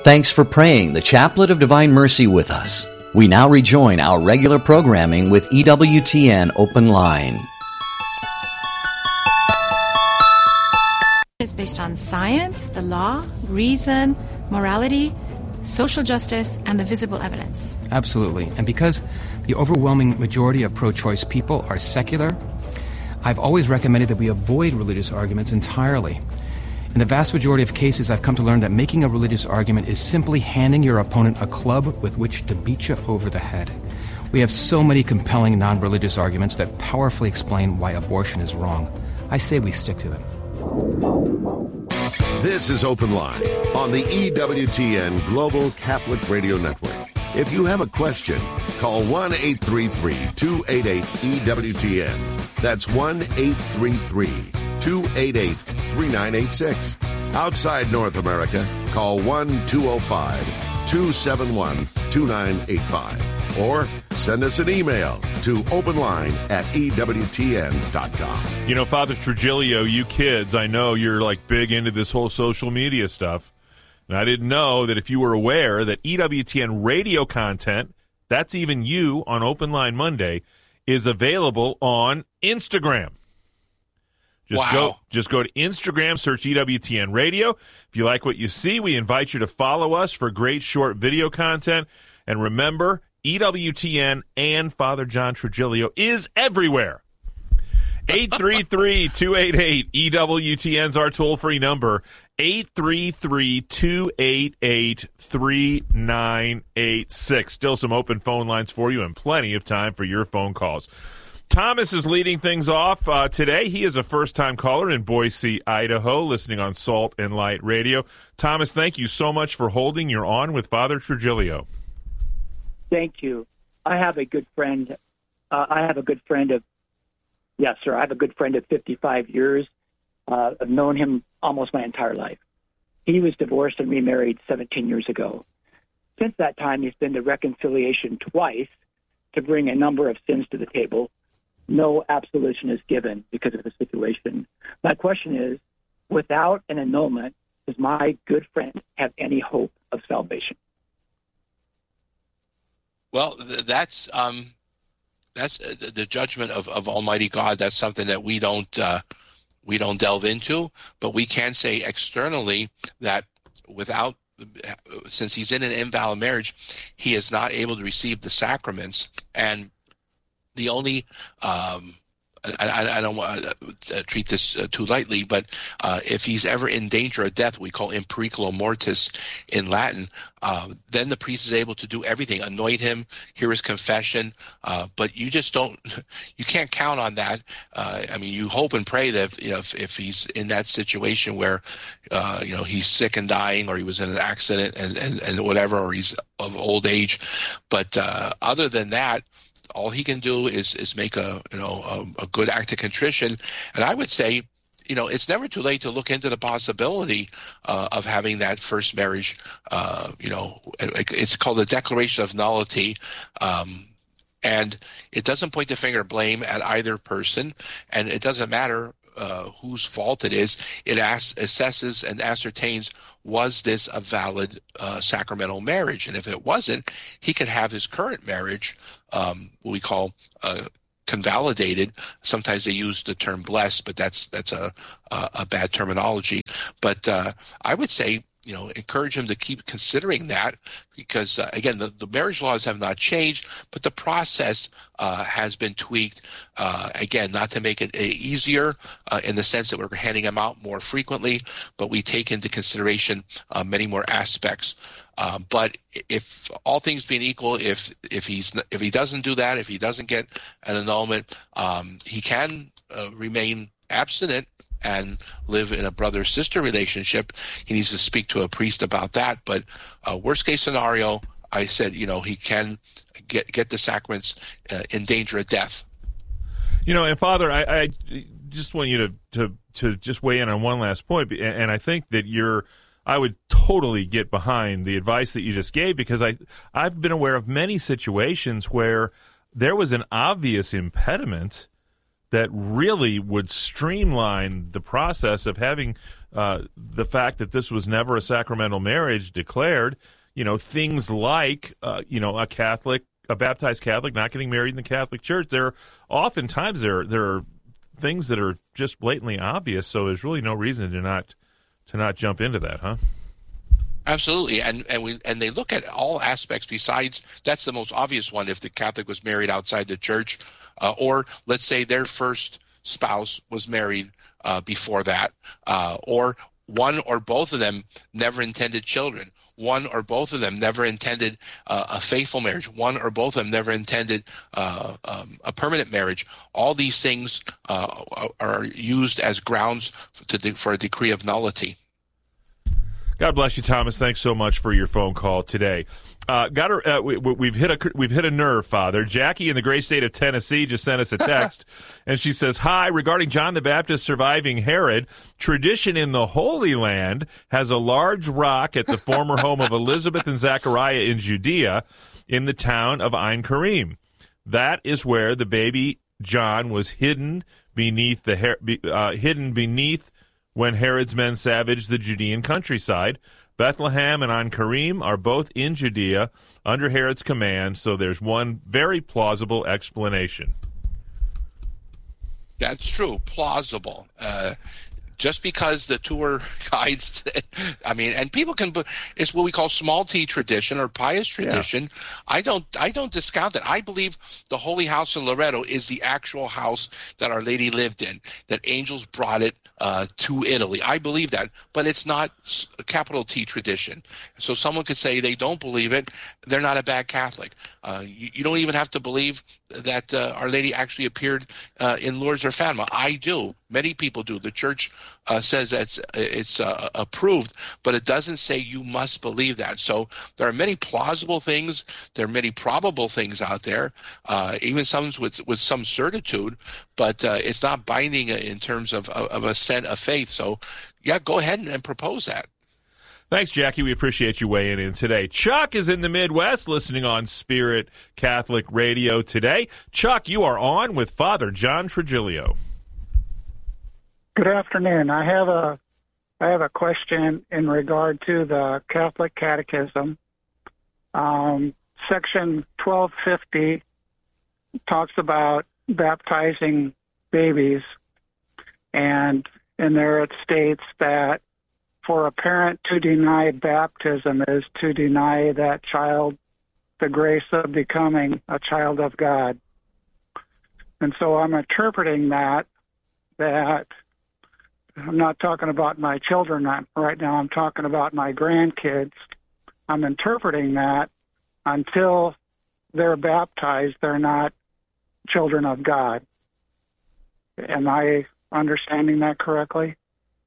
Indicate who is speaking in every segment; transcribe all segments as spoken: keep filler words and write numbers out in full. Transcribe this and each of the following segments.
Speaker 1: Thanks for praying the Chaplet of Divine Mercy with us. We now rejoin our regular programming with E W T N Open Line.
Speaker 2: It's based on science, the law, reason, morality, social justice, and the visible evidence.
Speaker 3: Absolutely. And because the overwhelming majority of pro-choice people are secular, I've always recommended that we avoid religious arguments entirely. In the vast majority of cases, I've come to learn that making a religious argument is simply handing your opponent a club with which to beat you over the head. We have so many compelling non-religious arguments that powerfully explain why abortion is wrong. I say we stick to them.
Speaker 4: This is Open Line on the E W T N Global Catholic Radio Network. If you have a question, call one eight three three, two eight eight, E W T N. That's one eight three three, two eight eight, three nine eight six. Outside North America, call one two oh five, two seven one, two nine eight five. Or send us an email to openline at E W T N dot com.
Speaker 5: You know, Father Trujillo, you kids, I know you're like big into this whole social media stuff. And I didn't know that if you were aware that E W T N radio content, that's even you on Open Line Monday, is available on Instagram. Just
Speaker 6: wow.
Speaker 5: go just go to Instagram, search E W T N Radio. If you like what you see, we invite you to follow us for great short video content. And remember, E W T N and Father John Trujillo is everywhere. eight three three, two eight eight, E W T N's our toll-free number. eight three three, two eight eight, three nine eight six. Still some open phone lines for you and plenty of time for your phone calls. Thomas is leading things off uh, today. He is a first-time caller in Boise, Idaho, listening on Salt and Light Radio. Thomas, thank you so much for holding your on with Father Trujillo.
Speaker 7: Thank you. I have a good friend. Uh, I have a good friend of, yes, sir. I have a good friend of fifty-five years. Uh, I've known him almost my entire life. He was divorced and remarried seventeen years ago. Since that time, he's been to reconciliation twice to bring a number of sins to the table. No absolution is given because of the situation. My question is, without an annulment, does my good friend have any hope of salvation?
Speaker 6: Well, th- that's um, that's uh, the judgment of, of Almighty God. That's something that we don't uh, we don't delve into, but we can say externally that without, since he's in an invalid marriage, he is not able to receive the sacraments, and the only um, I, I, I don't want to treat this uh, too lightly, but uh, if he's ever in danger of death, we call in periculo mortis in Latin, uh, then the priest is able to do everything, anoint him, hear his confession, uh, but you just don't, you can't count on that. Uh, I mean, you hope and pray that, you know, if, if he's in that situation where, uh, you know, he's sick and dying, or he was in an accident and, and, and whatever, or he's of old age. But uh, other than that, all he can do is is make a you know a, a good act of contrition, and I would say, you know, it's never too late to look into the possibility uh, of having that first marriage. Uh, you know, it's called a declaration of nullity, um, and it doesn't point the finger of blame at either person, and it doesn't matter uh, whose fault it is. It asks, assesses and ascertains, was this a valid uh, sacramental marriage? And if it wasn't, he could have his current marriage, um, what we call uh, convalidated. Sometimes they use the term blessed, but that's that's a a, a bad terminology. But uh, I would say, you know, encourage him to keep considering that, because uh, again, the, the marriage laws have not changed, but the process uh, has been tweaked. Uh, again, not to make it uh, easier uh, in the sense that we're handing them out more frequently, but we take into consideration uh, many more aspects. Uh, but if all things being equal, if if he's if he doesn't do that, if he doesn't get an annulment, um, he can uh, remain abstinent and live in a brother-sister relationship. He needs to speak to a priest about that. But uh, worst case scenario, I said, you know, he can get get the sacraments uh, in danger of death.
Speaker 5: You know, and Father, I, I just want you to, to to just weigh in on one last point, and I think that you're. I would totally get behind the advice that you just gave, because I I've been aware of many situations where there was an obvious impediment that really would streamline the process of having uh, the fact that this was never a sacramental marriage declared, you know, things like, uh, you know, a Catholic, a baptized Catholic not getting married in the Catholic Church, there oftentimes there there are things that are just blatantly obvious. So there's really no reason to not to not jump into that, huh?
Speaker 6: Absolutely, and and we and they look at all aspects besides that's the most obvious one. If the Catholic was married outside the church, uh, or let's say their first spouse was married uh, before that, uh, or one or both of them never intended children. One or both of them never intended uh, a faithful marriage. One or both of them never intended uh, um, a permanent marriage. All these things uh, are used as grounds to de- for a decree of nullity.
Speaker 5: God bless you, Thomas. Thanks so much for your phone call today. Uh, got a, uh, we, we've hit a we've hit a nerve, Father. Jackie in the great state of Tennessee just sent us a text, and she says, "Hi, regarding John the Baptist surviving Herod, tradition in the Holy Land has a large rock at the former home of Elizabeth and Zechariah in Judea, in the town of Ein Karim. That is where the baby John was hidden beneath the uh, hidden beneath when Herod's men savaged the Judean countryside. Bethlehem and Ein Karim are both in Judea under Herod's command, so there's one very plausible explanation."
Speaker 6: That's true, plausible. Uh, just because the tour guides, I mean, and people can, it's what we call small t tradition or pious tradition. Yeah. I don't, I don't discount that. I believe the Holy House in Loreto is the actual house that Our Lady lived in, that angels brought it uh, to Italy. I believe that, but it's not a capital T tradition. So someone could say they don't believe it. They're not a bad Catholic. Uh, you, you don't even have to believe that uh, Our Lady actually appeared uh, in Lourdes or Fatima. I do. Many people do. The church uh, says that it's uh, approved, but it doesn't say you must believe that. So there are many plausible things. There are many probable things out there, uh, even some with with some certitude, but uh, it's not binding in terms of, of, of assent of faith. So, yeah, go ahead and, and propose that.
Speaker 5: Thanks, Jackie. We appreciate you weighing in today. Chuck is in the Midwest listening on Spirit Catholic Radio today. Chuck, you are on with Father John Trigilio.
Speaker 8: Good afternoon. I have a I have a question in regard to the Catholic Catechism. Um, section twelve fifty talks about baptizing babies, and in there it states that for a parent to deny baptism is to deny that child the grace of becoming a child of God. And so I'm interpreting that, that I'm not talking about my children right now, I'm talking about my grandkids. I'm interpreting that until they're baptized, they're not children of God. Am I understanding that correctly?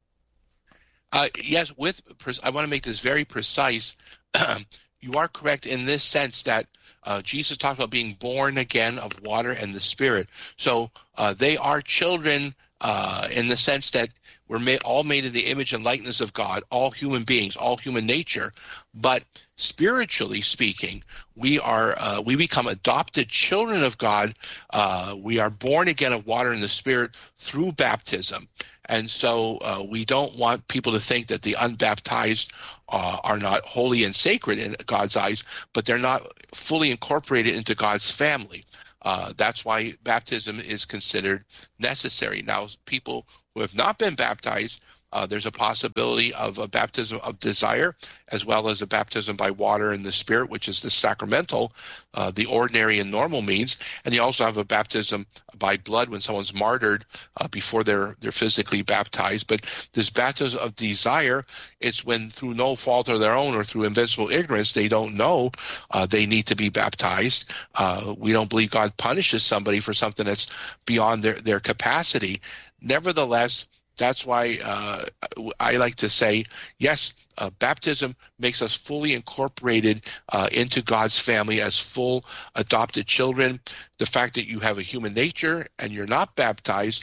Speaker 6: Uh, yes, with I want to make this very precise. You are correct in this sense that uh, Jesus talked about being born again of water and the Spirit. So uh, they are children uh, in the sense that we're made, all made in the image and likeness of God, all human beings, all human nature. But spiritually speaking, we are uh, we become adopted children of God. Uh, we are born again of water and the Spirit through baptism. And so uh, we don't want people to think that the unbaptized uh, are not holy and sacred in God's eyes, but they're not fully incorporated into God's family. Uh, that's why baptism is considered necessary. Now, people who have not been baptized, uh, there's a possibility of a baptism of desire as well as a baptism by water and the Spirit, which is the sacramental, uh, the ordinary and normal means. And you also have a baptism by blood when someone's martyred uh, before they're they're physically baptized. But this baptism of desire, it's when through no fault of their own or through invincible ignorance, they don't know uh, they need to be baptized. Uh, we don't believe God punishes somebody for something that's beyond their, their capacity. Nevertheless, that's why uh, I like to say, yes, uh, baptism makes us fully incorporated uh, into God's family as full adopted children. The fact that you have a human nature and you're not baptized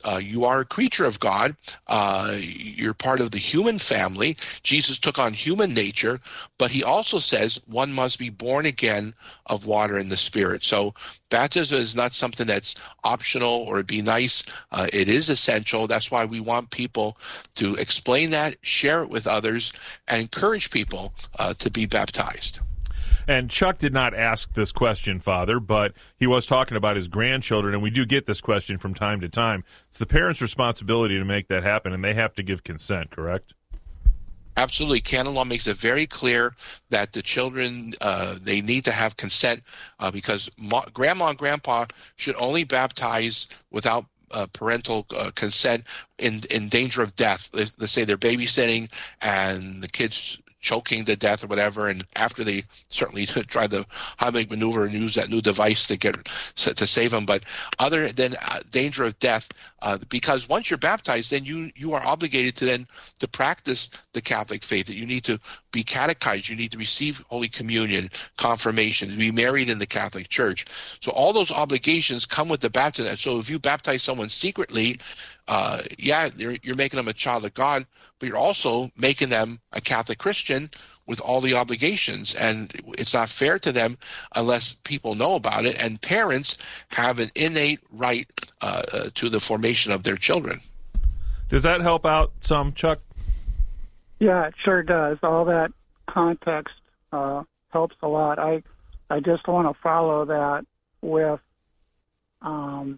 Speaker 6: uh, you are a creature of God. Uh, you're part of the human family. Jesus took on human nature, but he also says one must be born again of water and the Spirit. So baptism is not something that's optional or it'd be nice. Uh, it is essential. That's why we want people to explain that, share it with others, and encourage people uh, to be baptized.
Speaker 5: And Chuck did not ask this question, Father, but he was talking about his grandchildren, and we do get this question from time to time. It's the parents' responsibility to make that happen, and they have to give consent, correct?
Speaker 6: Absolutely. Canon law makes it very clear that the children, uh, they need to have consent uh, because ma- grandma and grandpa should only baptize without uh, parental uh, consent in, in danger of death. Let's, let's say they're babysitting and the kids choking to death or whatever, and after they certainly try the Heimlich maneuver and use that new device to get to save them, but other than uh, danger of death, uh, because once you're baptized, then you you are obligated to then to practice the Catholic faith. That you need to be catechized, you need to receive Holy Communion, confirmation, to be married in the Catholic Church. So all those obligations come with the baptism. So if you baptize someone secretly, uh, yeah, you're, you're making them a child of God, but you're also making them a Catholic Christian with all the obligations, and it's not fair to them unless people know about it, and parents have an innate right uh, uh, to the formation of their children.
Speaker 5: Does that help out some, Chuck?
Speaker 8: Yeah, it sure does. All that context uh, helps a lot. I I just want to follow that with um,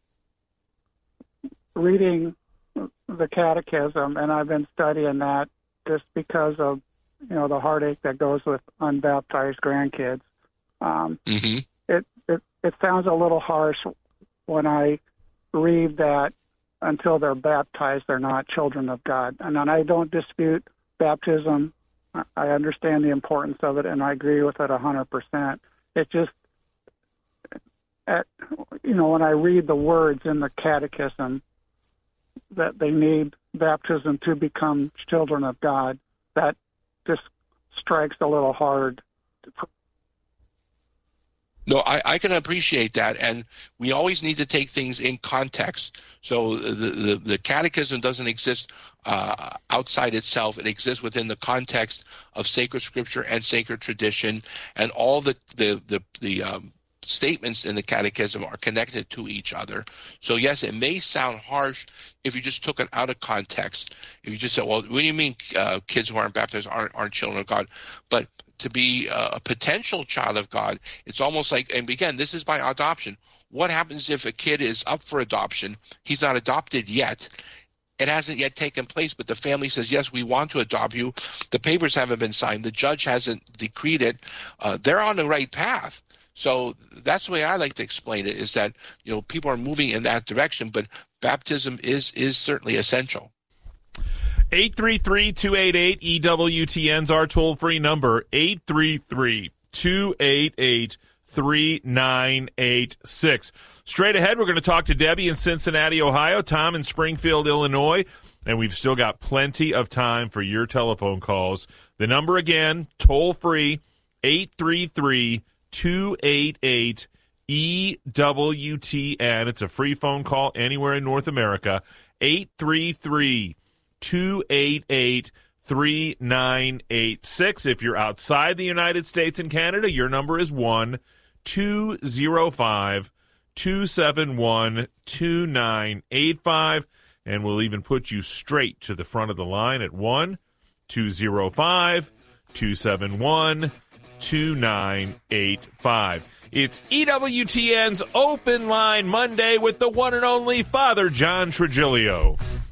Speaker 8: reading the Catechism, and I've been studying that just because of, you know, the heartache that goes with unbaptized grandkids. Um,
Speaker 6: mm-hmm.
Speaker 8: it, it it sounds a little harsh when I read that until they're baptized, they're not children of God. And I don't dispute baptism. I understand the importance of it, and I agree with it one hundred percent. It just, at, you know, when I read the words in the Catechism that they need baptism to become children of God, that just strikes a little hard.
Speaker 6: No, I, I can appreciate that, and we always need to take things in context. So the the, the Catechism doesn't exist uh, outside itself; it exists within the context of sacred Scripture and sacred tradition, and all the the the, the um, statements in the Catechism are connected to each other. So yes, it may sound harsh if you just took it out of context. If you just said, "Well, what do you mean uh, kids who aren't baptized aren't aren't children of God?" But to be a potential child of God, it's almost like, and again, this is by adoption. What happens if a kid is up for adoption? He's not adopted yet. It hasn't yet taken place, but the family says, yes, we want to adopt you. The papers haven't been signed. The judge hasn't decreed it. Uh, they're on the right path. So that's the way I like to explain it, is that, you know, people are moving in that direction, but baptism is is certainly essential.
Speaker 5: eight three three, two eight eight, E W T N's our toll-free number, eight three three, two eight eight, three nine eight six. Straight ahead, we're going to talk to Debbie in Cincinnati, Ohio, Tom in Springfield, Illinois, and we've still got plenty of time for your telephone calls. The number again, toll-free, eight three three, two eight eight, E W T N. It's a free phone call anywhere in North America, eight three three, two eight eight, three nine eight six. If you're outside the United States and Canada, your number is one two zero five, two seven one, two nine eight five, and we'll even put you straight to the front of the line at one two zero five, two seven one, two nine eight five. It's E W T N's Open Line Monday with the one and only Father John Trigilio.